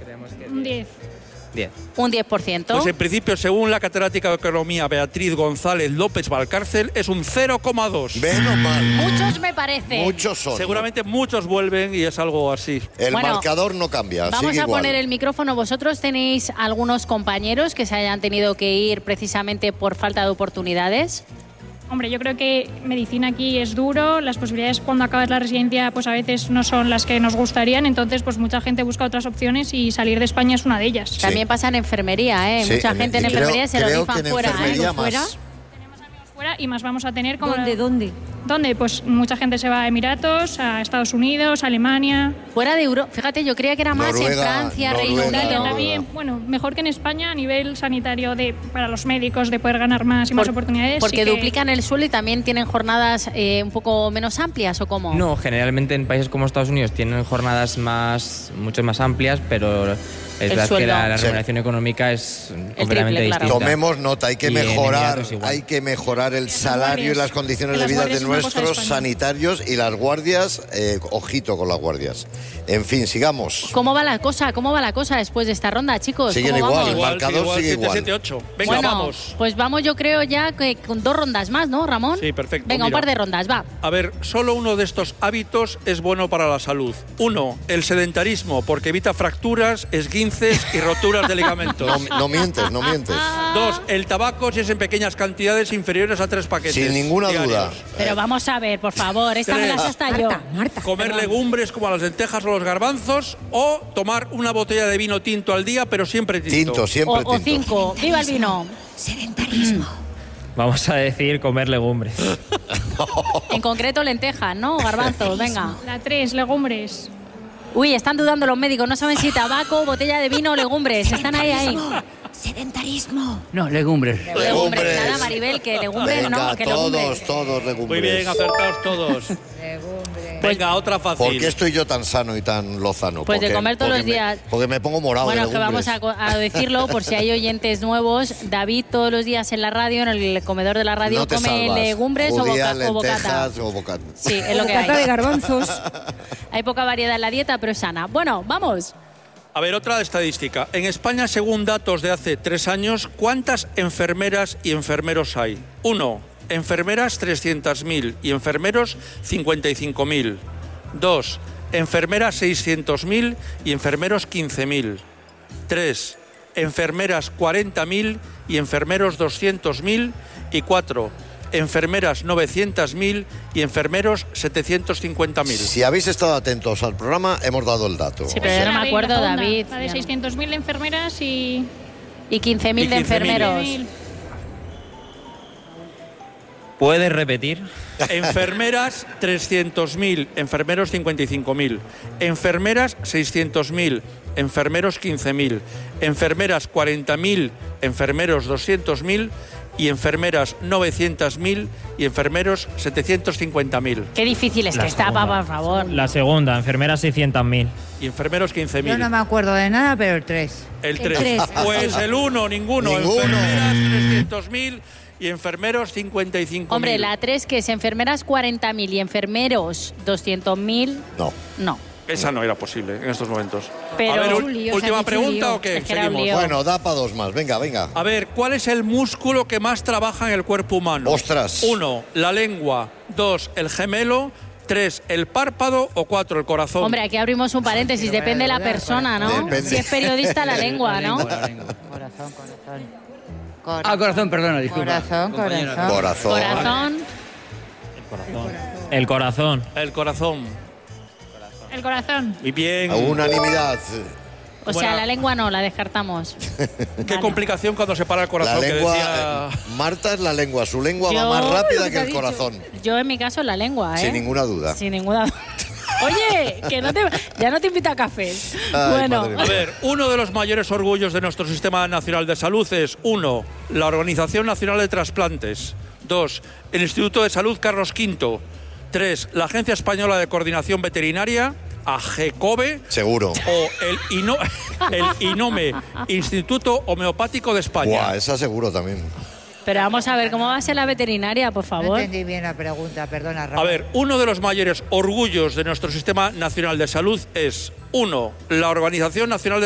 Un 10. 10. Un 10%. Pues en principio, según la catedrática de Economía Beatriz González López Valcárcel, es un 0,2. Menos mal. Muchos me parece. Muchos son. Seguramente muchos vuelven y es algo así. El Bueno, marcador no cambia, Vamos sigue a igual. poner el micrófono. ¿Vosotros tenéis algunos compañeros que se hayan tenido que ir precisamente por falta de oportunidades? Hombre, yo creo que medicina aquí es duro, las posibilidades cuando acabas la residencia pues a veces no son las que nos gustarían, entonces pues mucha gente busca otras opciones y salir de España es una de ellas. Sí. También pasa en enfermería, ¿eh? Sí, Mucha gente en enfermería se lo creo rifan que en fuera, enfermería ¿eh? más. Fuera. Fuera y más vamos a tener como... ¿Dónde? ¿Dónde? Pues mucha gente se va a Emiratos, a Estados Unidos, a Alemania. Fuera de Europa. Fíjate, yo creía que era más Noruega, en Francia, Reino Noruega, Unido. Noruega. También, bueno, mejor que en España a nivel sanitario para los médicos de poder ganar más y más oportunidades. Porque sí que- duplican el suelo y también tienen jornadas un poco menos amplias, ¿o cómo? No, generalmente en países como Estados Unidos tienen jornadas mucho más amplias, pero es verdad que sueldo. la Sí. remuneración económica es completamente triple, claro. distinta. Tomemos nota, hay que Y en mejorar, Emiratos igual. hay que mejorar el salario y guardias. las condiciones En de las vida de guardias es una cosa de nuestros España. sanitarios y las guardias, ojito con las guardias. En fin, sigamos. ¿Cómo va la cosa? ¿Cómo va la cosa después de esta ronda, chicos? Siguen ¿Cómo igual, vamos? el marcador sigue 7, igual. 7, 8. Venga, Bueno, vamos. pues vamos yo creo ya que con 2 rondas más, ¿no, Ramón? Sí, perfecto. Venga, un Mira. par de rondas, va. A ver, solo uno de estos hábitos es bueno para la salud. 1, el sedentarismo, porque evita fracturas, esguinces y roturas de ligamentos. No mientes, no mientes. 2, el tabaco si es en pequeñas cantidades inferiores a 3 paquetes. Sin ninguna diarios. duda. Pero vamos a ver, por favor, esta me la sé hasta yo. Comer legumbres como las lentejas o los garbanzos o tomar una botella de vino tinto al día, pero siempre tinto. Tinto, siempre O tinto. 5. ¡Viva el vino! Vamos a decir comer legumbres. En concreto lentejas, ¿no? Garbanzos, venga. La 3, legumbres. Uy, están dudando los médicos, no saben si tabaco, botella de vino o legumbres. Están ahí. No, legumbres. Legumbres. Nada, Maribel, que legumbres Venga, no, que legumbres. todos legumbres. Muy bien, acertados todos. Venga, otra fácil. ¿Por qué estoy yo tan sano y tan lozano? Pues de Porque- comer todos porque los días. porque me pongo morado Bueno, de que vamos legumbres. a decirlo por si hay oyentes nuevos. David todos los días en la radio, en el comedor de la radio, No te come salvas. legumbres Judías, o bocata. lentejas o bocata. Sí, es lo que Bocata de hay. garbanzos. Hay poca variedad en la dieta, pero es sana. Bueno, vamos. A ver, otra estadística. En España, según datos de hace 3 años, ¿cuántas enfermeras y enfermeros hay? 1, enfermeras 300.000 y enfermeros 55.000. 2, enfermeras 600.000 y enfermeros 15.000. 3, enfermeras 40.000 y enfermeros 200.000. Y 4, enfermeras 900.000 y enfermeros 750.000. Si habéis estado atentos al programa, hemos dado el dato. Sí, pero yo no me acuerdo, La David. La de 600.000 enfermeras y... Y 15.000 de 15.000. enfermeros. 15.000. ¿Puedes repetir? Enfermeras 300.000, enfermeros 55.000. Enfermeras 600.000, enfermeros 15.000. Enfermeras 40.000, enfermeros 200.000. Y enfermeras 900.000 y enfermeros 750.000. Qué difícil es que está, por favor. La segunda, enfermeras 600.000. Y enfermeros 15.000. Yo no me acuerdo de nada, pero el 3. El 3. tres. Pues el 1, ninguno. Ninguno. Enfermeras 300.000 y enfermeros 55.000. Hombre, la 3 que es enfermeras 40.000 y enfermeros 200.000, No. no. Esa no era posible en estos momentos. Pero- a ver, Es un lío, se última ha dicho un pregunta lío. o qué? Es que era un Seguimos. lío. Bueno, da para 2 más. Venga, venga. A ver, ¿cuál es el músculo que más trabaja en el cuerpo humano? Ostras. 1, la lengua. 2, el gemelo. 3, el párpado. O 4, el corazón. Hombre, aquí abrimos un paréntesis, depende de la persona, ¿no? Depende. Si es periodista, la lengua, ¿no? Corazón. Corazón, perdona, disculpa. Compañero. Corazón. Corazón, El corazón. El corazón. El corazón. Muy bien. A unanimidad. o sea, la lengua no, la descartamos. Qué complicación cuando se para el La corazón. que lengua. decía... Marta es la lengua. Su lengua Yo- va más rápida lo que que ha el dicho. corazón. Yo en mi caso la lengua, ¿eh? Sin ninguna duda. Sin ninguna duda. Oye, que no te, ya no te invito a café. Ay, Bueno, madre A mía. ver, uno de los mayores orgullos de nuestro Sistema Nacional de Salud es 1, la Organización Nacional de Trasplantes. 2, el Instituto de Salud Carlos V. 3, la Agencia Española de Coordinación Veterinaria, AGECOVE. Seguro. O el INOME, Instituto Homeopático de España. Buah, esa seguro también. pero vamos a ver cómo va a ser la veterinaria, por No favor. entendí bien la pregunta, perdona, A Ramón. ver, uno de los mayores orgullos de nuestro Sistema Nacional de Salud es 1, la Organización Nacional de